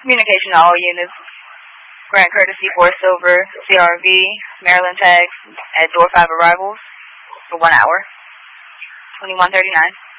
Communication to all units. Grant courtesy for Silver, CRV, Maryland tags at door 5 arrivals for 1 hour. 2139.